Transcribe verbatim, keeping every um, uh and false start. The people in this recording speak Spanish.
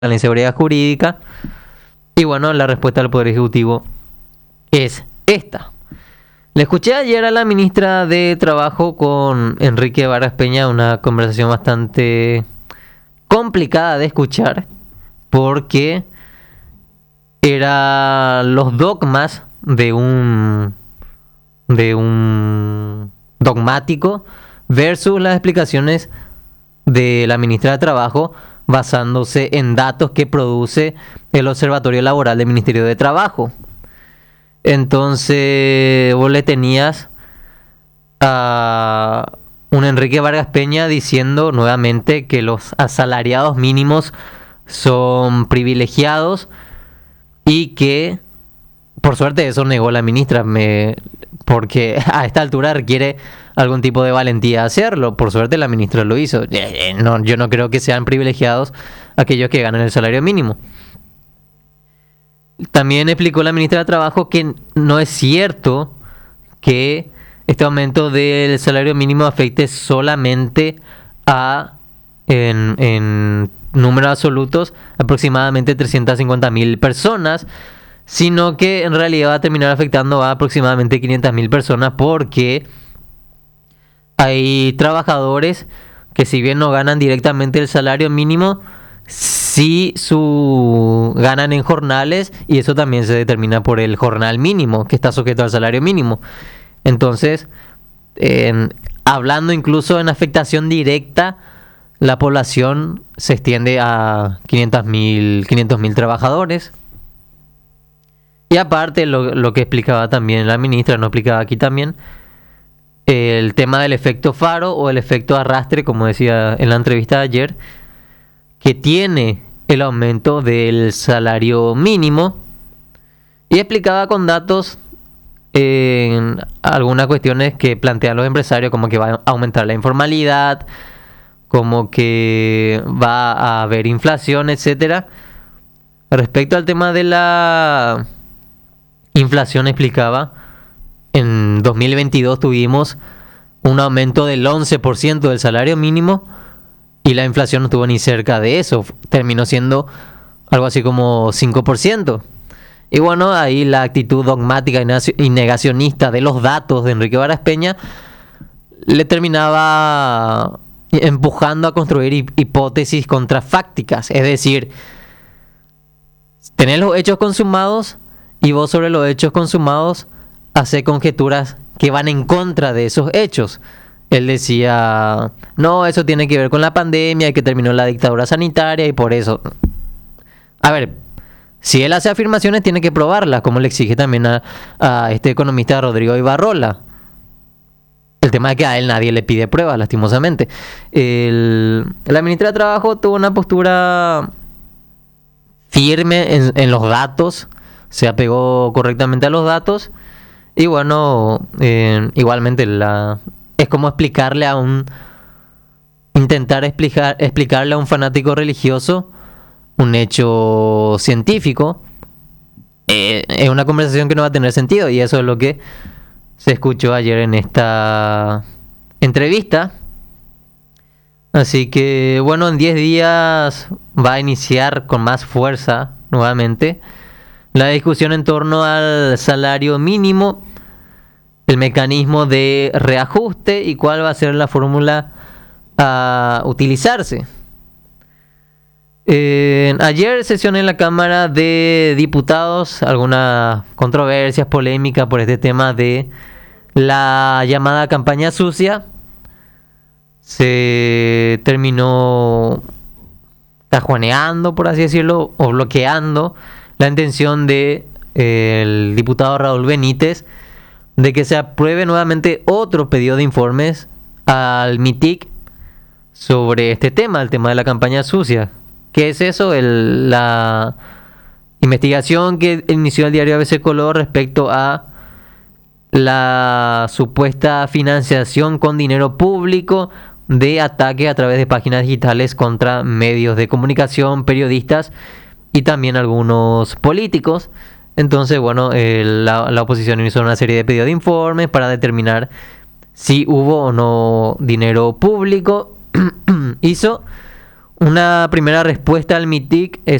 la inseguridad jurídica. Y bueno, la respuesta del Poder Ejecutivo es esta. Le escuché ayer a la ministra de Trabajo con Enrique Vargas Peña, una conversación bastante complicada de escuchar, porque eran los dogmas de un de un dogmático versus las explicaciones de la ministra de Trabajo basándose en datos que produce el Observatorio Laboral del Ministerio de Trabajo. Entonces vos le tenías a un Enrique Vargas Peña diciendo nuevamente que los asalariados mínimos son privilegiados y que, por suerte, eso negó la ministra, me, porque a esta altura requiere algún tipo de valentía hacerlo. Por suerte la ministra lo hizo. No, yo no creo que sean privilegiados aquellos que ganan el salario mínimo. También explicó la ministra de Trabajo que no es cierto que este aumento del salario mínimo afecte solamente a, en, en números absolutos, aproximadamente trescientas cincuenta mil personas, sino que en realidad va a terminar afectando a aproximadamente quinientas mil personas, porque hay trabajadores que, si bien no ganan directamente el salario mínimo, sí su ganan en jornales, y eso también se determina por el jornal mínimo, que está sujeto al salario mínimo. Entonces, eh, hablando incluso en afectación directa, la población se extiende a quinientos mil trabajadores. Y aparte, lo, lo que explicaba también la ministra, no explicaba aquí también, el tema del efecto faro o el efecto arrastre, como decía en la entrevista de ayer, que tiene el aumento del salario mínimo, y explicaba con datos en algunas cuestiones que plantean los empresarios, como que va a aumentar la informalidad, como que va a haber inflación, etcétera. Respecto al tema de la inflación, explicaba, en dos mil veintidós tuvimos un aumento del once por ciento del salario mínimo, y la inflación no estuvo ni cerca de eso, terminó siendo algo así como cinco por ciento. Y bueno, ahí la actitud dogmática y negacionista de los datos de Enrique Vargas Peña le terminaba empujando a construir hipótesis contrafácticas. Es decir, tenés los hechos consumados y vos, sobre los hechos consumados, hacés conjeturas que van en contra de esos hechos. Él decía, no, eso tiene que ver con la pandemia y que terminó la dictadura sanitaria y por eso. A ver, si él hace afirmaciones, tiene que probarlas, como le exige también a, a este economista Rodrigo Ibarrola. El tema es que a él nadie le pide pruebas, lastimosamente. El, la ministra de Trabajo tuvo una postura firme en, en los datos, se apegó correctamente a los datos, y bueno, eh, igualmente la... es como explicarle a un... intentar explicar, explicarle a un fanático religioso un hecho científico. Eh, es una conversación que no va a tener sentido, y eso es lo que se escuchó ayer en esta entrevista. Así que bueno, en diez días va a iniciar con más fuerza nuevamente la discusión en torno al salario mínimo, el mecanismo de reajuste y cuál va a ser la fórmula a utilizarse. Eh, ayer sesión en la Cámara de Diputados, algunas controversias, polémicas por este tema de la llamada campaña sucia. Se terminó cajoneando, por así decirlo, o bloqueando la intención de eh, el diputado Raúl Benítez de que se apruebe nuevamente otro pedido de informes al MITIC sobre este tema, el tema de la campaña sucia. ¿Qué es eso? El, la investigación que inició el diario A B C Color respecto a la supuesta financiación con dinero público de ataques a través de páginas digitales contra medios de comunicación, periodistas y también algunos políticos. Entonces, bueno, eh, la, la oposición hizo una serie de pedidos de informes para determinar si hubo o no dinero público. Hizo Una primera respuesta al MITIC es